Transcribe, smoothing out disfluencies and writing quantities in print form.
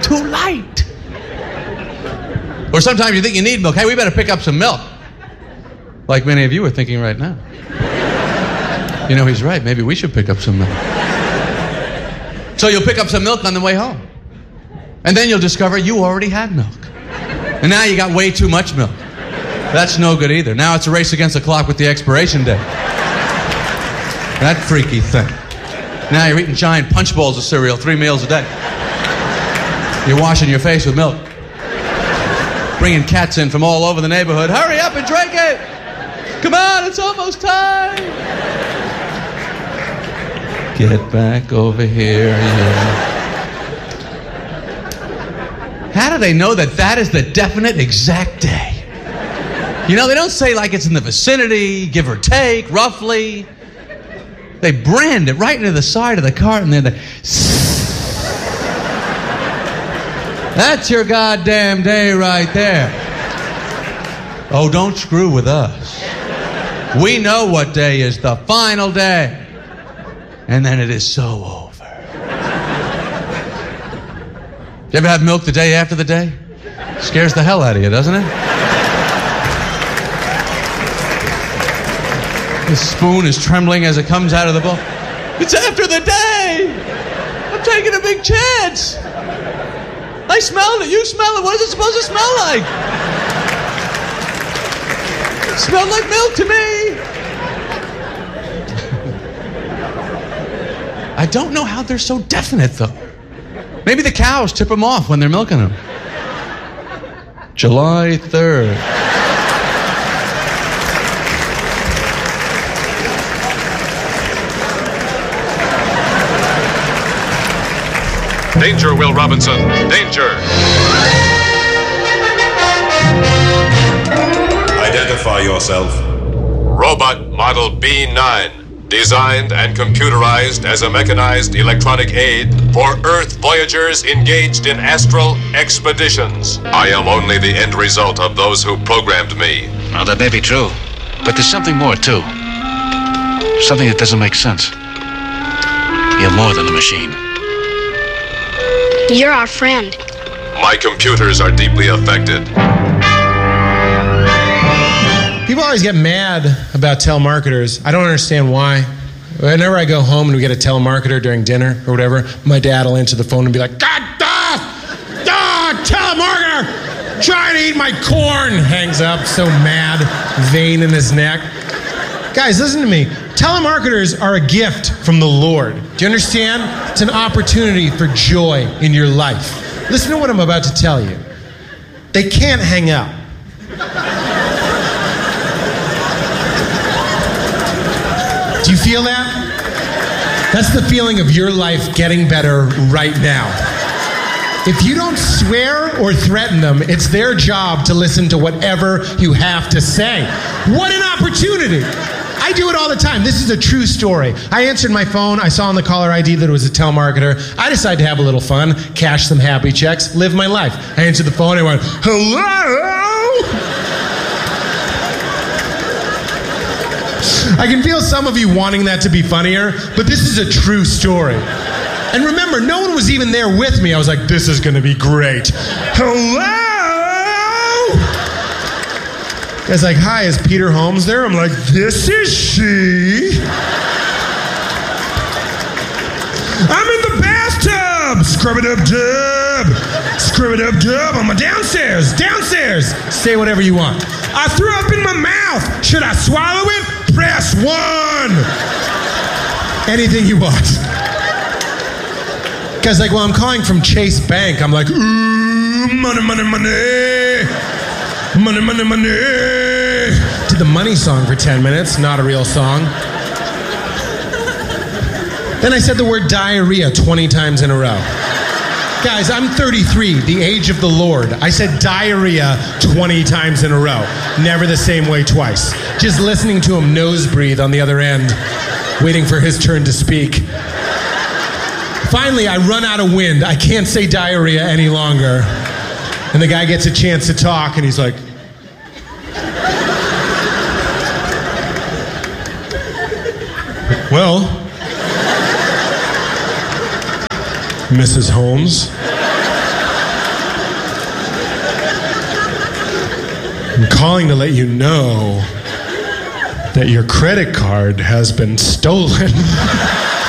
too light. Or sometimes you think you need milk. Hey, we better pick up some milk. Like many of you are thinking right now. You know, he's right. Maybe we should pick up some milk. So you'll pick up some milk on the way home. And then you'll discover you already had milk. And now you got way too much milk. That's no good either. Now it's a race against the clock with the expiration date. That freaky thing. Now you're eating giant punch bowls of cereal 3 meals a day. You're washing your face with milk. Bringing cats in from all over the neighborhood. Hurry up and drink it! Come on, it's almost time! Get back over here, yeah. How do they know that that is the definite exact day? You know, they don't say like it's in the vicinity, give or take, roughly. They brand it right into the side of the cart and then they... That's your goddamn day right there. Oh, don't screw with us. We know what day is the final day. And then it is so over. You ever have milk the day after the day? Scares the hell out of you, doesn't it? The spoon is trembling as it comes out of the bowl. It's after the day! I'm taking a big chance! I smelled it, you smell it, what is it supposed to smell like? It smelled like milk to me! I don't know how they're so definite, though. Maybe the cows tip them off when they're milking them. July 3rd. Danger, Will Robinson. Danger. Identify yourself. Robot Model B9. Designed and computerized as a mechanized electronic aid for Earth voyagers engaged in astral expeditions. I am only the end result of those who programmed me. Well, that may be true, but there's something more, too. Something that doesn't make sense. You're more than a machine. You're our friend. My computers are deeply affected. People always get mad about telemarketers. I don't understand why. Whenever I go home and we get a telemarketer during dinner or whatever, my dad will answer the phone and be like, telemarketer! Trying to eat my corn! Hangs up, so mad, vein in his neck. Guys, listen to me. Telemarketers are a gift from the Lord. Do you understand? It's an opportunity for joy in your life. Listen to what I'm about to tell you. They can't hang up. Do you feel that? That's the feeling of your life getting better right now. If you don't swear or threaten them, it's their job to listen to whatever you have to say. What an opportunity! I do it all the time. This is a true story. I answered my phone. I saw on the caller ID that it was a telemarketer. I decided to have a little fun, cash some happy checks, live my life. I answered the phone and I went, hello? I can feel some of you wanting that to be funnier, but this is a true story. And remember, no one was even there with me. I was like, this is going to be great. Hello? Guy's like, hi, is Peter Holmes there? I'm like, this is she. I'm in the bathtub. Scrub-a-dub-dub. Scrub-a-dub-dub. I'm downstairs. Downstairs. Say whatever you want. I threw up in my mouth. Should I swallow it? Press 1. Anything you want. Guy's like, well, I'm calling from Chase Bank. I'm like, ooh, money, money, money. Money, money, money. Did the money song for 10 minutes. Not a real song. Then I said the word diarrhea 20 times in a row. Guys, I'm 33, the age of the Lord. I said diarrhea 20 times in a row. Never the same way twice. Just listening to him nose breathe on the other end, waiting for his turn to speak. Finally, I run out of wind. I can't say diarrhea any longer. And the guy gets a chance to talk, and he's like, well, Mrs. Holmes, I'm calling to let you know that your credit card has been stolen.